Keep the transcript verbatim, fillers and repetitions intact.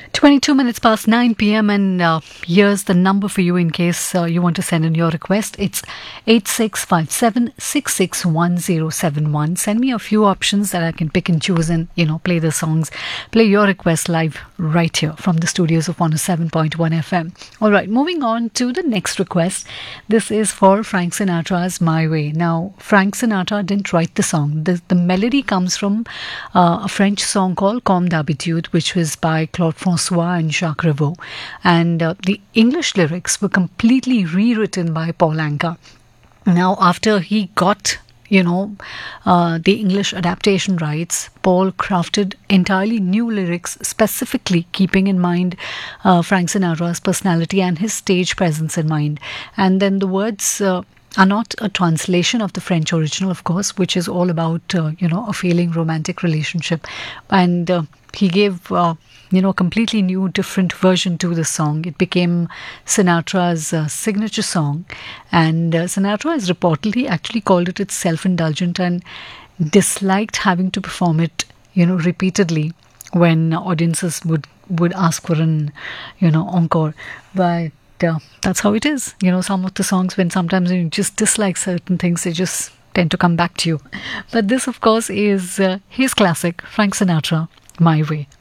twenty-two minutes past nine p.m. and uh, here's the number for you in case uh, you want to send in your request. It's eight six five seven, six six one zero seven one. Send me a few options that I can pick and choose and, you know, play the songs, play your request live right here from the studios of one oh seven point one F M. All right, moving on to the next request. This is for Frank Sinatra's My Way. Now, Frank Sinatra didn't write the song. The, the melody comes from uh, a French song called Comme d'habitude, which was by Claude Francois and Jacques Revaux. And uh, the English lyrics were completely rewritten by Paul Anka. Now, after he got, you know, uh, the English adaptation rights, Paul crafted entirely new lyrics, specifically keeping in mind uh, Frank Sinatra's personality and his stage presence in mind. And then the words uh, are not a translation of the French original, of course, which is all about, uh, you know, a failing romantic relationship. And uh, he gave, uh, you know, a completely new, different version to the song. It became Sinatra's uh, signature song. And uh, Sinatra has reportedly actually called it its self-indulgent and disliked having to perform it, you know, repeatedly when audiences would, would ask for an, you know, encore. But uh, that's how it is. You know, some of the songs, when sometimes you just dislike certain things, they just tend to come back to you. But this, of course, is uh, his classic, Frank Sinatra, My Way.